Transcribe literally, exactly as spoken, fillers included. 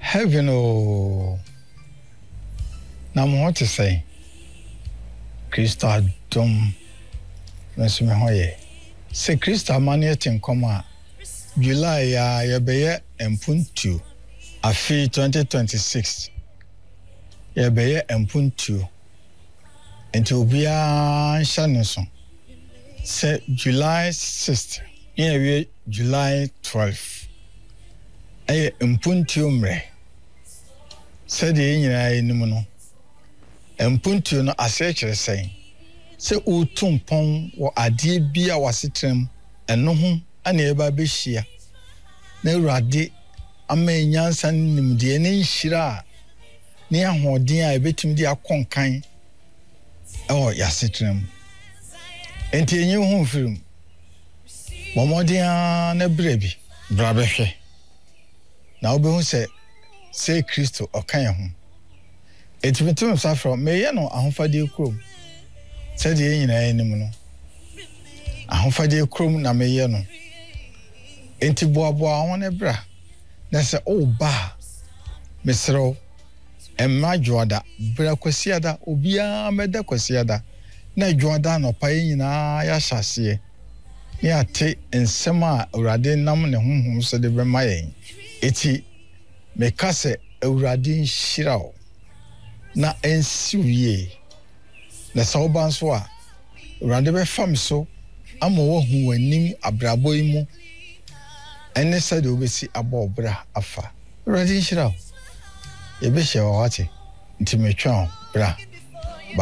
Heaven oh. Na mo what to say? Krista dom. Nso me hoye. Se Krista manie tin koma. July ya yebeye empuntu. Afi twenty twenty-six. Yebeye empuntu. Enti obia hya ne so. Se July sixth. Yewe July twelfth. Eye empuntu mre. Se de nyina enim no. Empuntu no ase kire sen. Se utumpon wo ade bia wasetrem eno ho ana eba behia. Na urade ama nyansa nimde ne nhira ne ahoden a ebetim di akonkan ewo yasetrem. Enti enyi ho firim. Momodia na brebi bra behwe. Na obehu se se Kristo okan ho. Etimetum safro meye no ahofade krom. Se de nyina enim no. Ahofade krom na meye no. Enti boaboa ho ne bra. Na se o ba mesro emma dwoda bra kwasiada obia meda kwasiada na dwoda no pa nyina ya hyase ne ate ensem a urade nam ne honhom so de bema yen eti meka se urade nhirao na ensiwie na sawban so a urade be fam so ama wo hu wanim abrabo imu ene se de obesi abo bra afa urade nhirao ebe hye wawate nti metwa bra